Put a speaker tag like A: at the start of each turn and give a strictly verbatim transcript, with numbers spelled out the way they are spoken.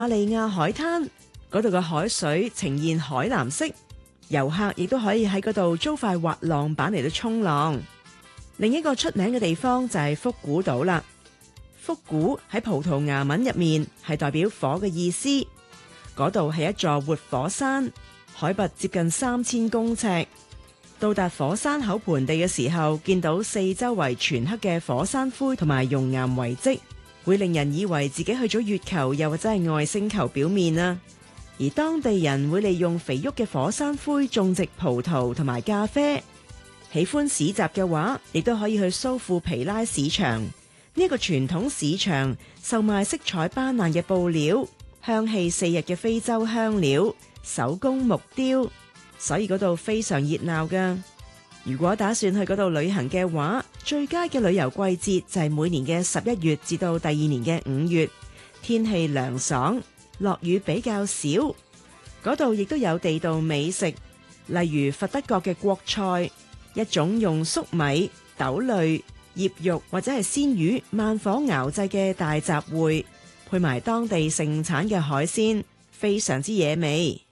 A: 亞利亞海灘，嗰度嘅海水呈現海藍色，遊客亦都可以喺嗰度租塊滑浪板嚟到衝浪。另一個出名嘅地方就係福古島啦。福古喺葡萄牙文入面係代表火嘅意思，嗰度係一座活火山，海拔接近三千公尺。到達火山口盆地嘅時候，見到四周圍全黑嘅火山灰同埋熔岩遺跡，會令人以為自己去咗月球又或者係外星球表面啊。而當地人會利用肥沃嘅火山灰種植葡萄同埋咖啡。喜歡市集嘅話，亦都可以去蘇富皮拉市場。呢個傳統市場售賣色彩斑斕嘅布料、香氣四溢嘅非洲香料、手工木雕，所以嗰度非常熱鬧㗎。如果打算去嗰度旅行嘅話，最佳嘅旅遊季節就係每年嘅十一月至到第二年嘅五月，天氣涼爽，落雨比較少。嗰度亦都有地道美食，例如佛得角嘅國菜，一種用粟米、豆類、醃肉或者係鮮魚慢火熬製嘅大雜燴，配埋當地盛產嘅海鮮，非常之惹味。